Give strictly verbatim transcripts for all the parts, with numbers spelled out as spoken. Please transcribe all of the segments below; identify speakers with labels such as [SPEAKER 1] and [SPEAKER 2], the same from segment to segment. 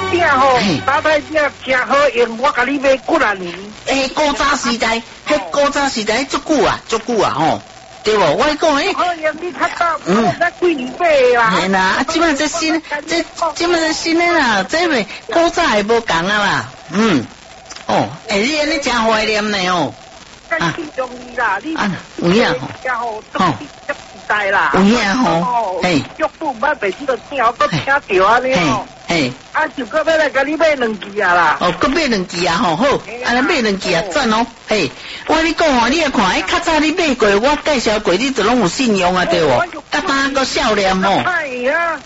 [SPEAKER 1] 鼎吼，打台鼎真好用，我甲你买几啊年。
[SPEAKER 2] 诶，古早时代，迄古早时代足久啊，足久啊吼，对无？我讲诶，
[SPEAKER 1] 好用你看到，嗯，那几年买啦。
[SPEAKER 2] 嘿啦，啊，即摆这新，这即摆这新诶啦，这袂古早诶无共啊啦，嗯，哦，诶，你安尼真怀念呢哦。
[SPEAKER 1] 啊，容易啦，你
[SPEAKER 2] 啊，有影
[SPEAKER 1] 吼，吼，时代啦，
[SPEAKER 2] 有影吼，嘿，
[SPEAKER 1] 脚步捌袂记得听，我听着安尼吼，
[SPEAKER 2] 嘿，
[SPEAKER 1] 啊，就搁要来甲你买两支啊啦，
[SPEAKER 2] 哦，搁买两支啊吼，好，安尼买两支啊，赞哦，嘿，我你讲哦，你来看，诶，较早你买过，我介绍过，你就拢有信用啊，对无？甲当个笑脸哦。
[SPEAKER 1] 系啊。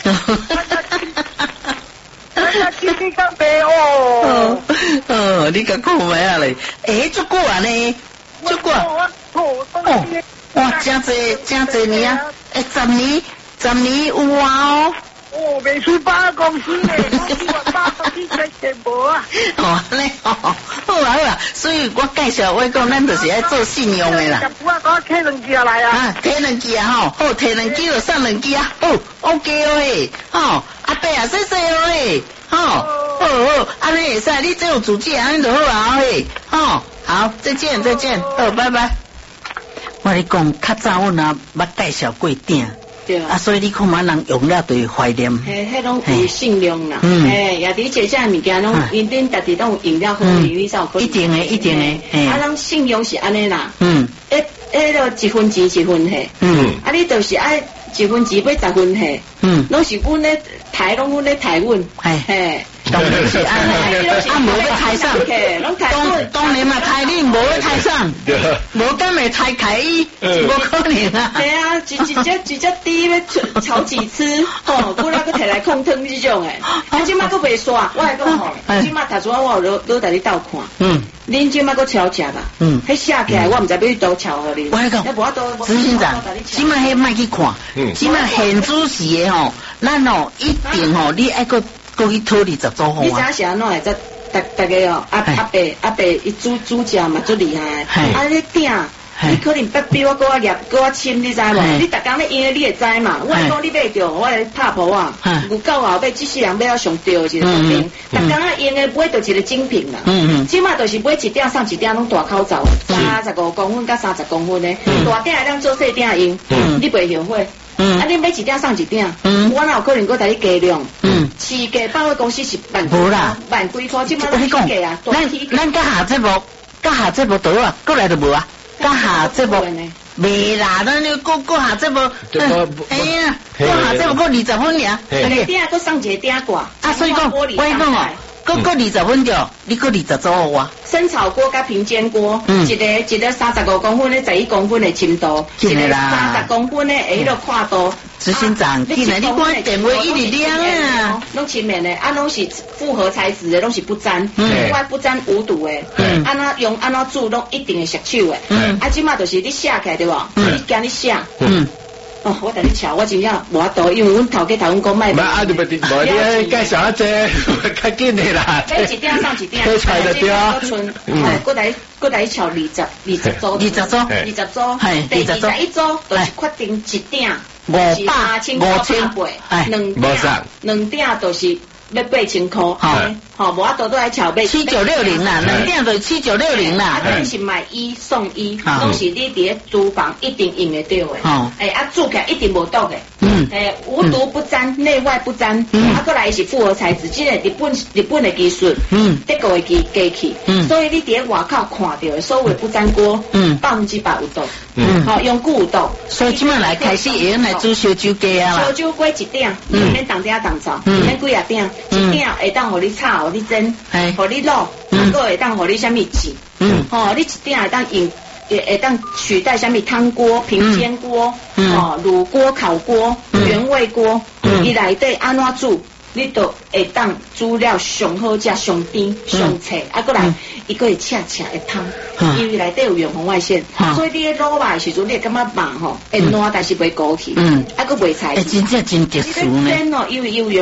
[SPEAKER 1] 啊！你你讲白哦，
[SPEAKER 2] 哦，你甲讲咩啊嘞？诶，足久啊呢，足久啊！哦，哇，真济真济年啊！诶，十年，十年有啊哦。
[SPEAKER 1] 哦，未出百公司咧，我百公司真全无啊。
[SPEAKER 2] 哦，咧哦，好啊好啊，所以我介绍我讲，咱就是爱做信用的啦。
[SPEAKER 1] 我我摕两支来啊。
[SPEAKER 2] 啊，摕两支啊吼，好，摕两支就送两支啊，好 ，OK 哦嘿，吼，阿伯啊，谢谢哦嘿，吼，好好，安尼会使，你只有主见，安尼就好啊嘿，吼，好，再见再见，好，拜拜。我咧讲，较早我若捌介绍过鼎。对啊，所以你看嘛，人用了就会怀念。
[SPEAKER 3] 嘿，迄拢有信用啦。嗯，嘿，也伫这些物件拢，因恁家己拢有用了好，你才有可能。
[SPEAKER 2] 一定诶，一定诶。
[SPEAKER 3] 啊，咱信用是安尼啦。
[SPEAKER 2] 嗯。
[SPEAKER 3] 诶，迄个一分钱一分货。嗯。啊，你就是爱一分钱买十分货。嗯。拢是阮咧抬，拢阮咧抬阮。嘿。嘿。
[SPEAKER 2] 当然是安尼，啊无要抬上，当当然嘛抬你无要抬上，无敢会抬开伊，无可能啊。
[SPEAKER 3] 系啊，一一只一只猪要炒几次，吼，过来个摕来控汤这种诶。啊，即马个袂煞，我来讲吼，即马读书我有落落带你斗看。嗯。恁即马个超食吧？嗯。迄写起来我毋知要去倒超互你。
[SPEAKER 2] 我来讲，执行长，即马迄莫去看，即马现主时诶吼，咱哦一定吼，你爱个。过去讨二十组好啊！
[SPEAKER 3] 你知是安怎诶？则大大家哦，阿阿伯阿伯伊煮煮食嘛足厉害，啊你鼎，你可能别比我搁我业搁我深，你知无？你逐工咧用你会知嘛？我讲你买着，我来拍破啊！有够后尾，即世人要上对一个水平，逐工啊用诶买着一个精品啦。嗯嗯，即码就是买一鼎送一鼎拢大口罩，三十五公分甲三十公分诶，大鼎会当做细鼎用，你袂后悔。嗯，啊，你买一鼎送一鼎，嗯，我哪有可能搁带你加量？嗯，市价百货公司是万无啦，万几块，即摆都起价啊，
[SPEAKER 2] 咱咱甲下节目，甲下节目倒啊，过来就无啊，甲下节目未啦，咱你过过下节目，哎呀，过下节目过二十分尔，
[SPEAKER 3] 一鼎搁送一个鼎挂，
[SPEAKER 2] 啊，所以讲，我讲哦。搁搁二十分钟，你搁二十组我。
[SPEAKER 3] 生炒锅甲平煎锅，一个一个三十五公分的十一公分的深度，一个三十公分的下迄个宽度。
[SPEAKER 2] 执行长，既然你关电话一直亮啊，
[SPEAKER 3] 拢亲面的，啊拢是复合材质的，拢是不粘，另外不粘无毒的，安那用安那煮拢一定会熟手的。啊，即马就是你写起来对无？你今日写。哦，我等你瞧，我真正无法度，因为阮头家头阮讲卖。
[SPEAKER 4] 唔啊，你咪无你介绍下啫，较紧的啦。
[SPEAKER 3] 买一鼎送一鼎，
[SPEAKER 4] 买菜就对啊。
[SPEAKER 3] 嗯，过来过来瞧二十二十组，
[SPEAKER 2] 二十组，
[SPEAKER 3] 二十组，
[SPEAKER 2] 系
[SPEAKER 3] 第二十一组就是确定一鼎
[SPEAKER 2] 五百五千
[SPEAKER 3] 八，两鼎两鼎就是要八千块。吼，无法度都来瞧买。
[SPEAKER 2] 七九六零啦，两鼎就七九六零啦。
[SPEAKER 3] 啊，咱是买一送一，拢是你伫咧厨房一定用得到的。哎，啊煮起来一定无毒的。嗯。哎，无毒不沾，内外不沾。嗯。啊，过来是复合材质，即个日本日本的技术。嗯。德国的机机器。嗯。所以你伫咧外口看到的所有的不粘锅，嗯，百分之百有毒。嗯。好，用久有毒。
[SPEAKER 2] 所以即摆来开始会用来煮烧酒鸡啊啦。
[SPEAKER 3] 烧酒鸡一鼎，你免当鼎当灶，免几啊鼎，一鼎会当互你炒，互你蒸。互你卤，还个会当互你虾米煮，嗯，吼，你一鼎会当用，会会当取代虾米汤锅、平煎锅，哦，卤锅、烤锅、原味锅，伊内底安怎煮，你都会当煮了上好食、上甜、上脆，啊，过来伊个会赤赤的汤，因为内底有远红外线，所以你咧卤肉的时阵，你会感觉肉吼会烂，但是袂糊去，嗯，啊，个袂柴，
[SPEAKER 2] 真正真特殊呢。
[SPEAKER 3] 因为有